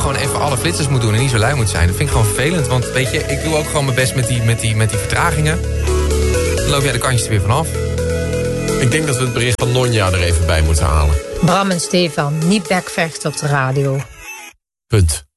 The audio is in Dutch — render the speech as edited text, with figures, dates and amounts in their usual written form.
gewoon even alle flitsers moet doen en niet zo lui moet zijn. Dat vind ik gewoon vervelend, want weet je, ik doe ook gewoon mijn best met die vertragingen. Dan loop jij de kantjes er weer vanaf. Ik denk dat we het bericht van Nonja er even bij moeten halen. Bram en Stefan, niet bekvechten op de radio. Punt.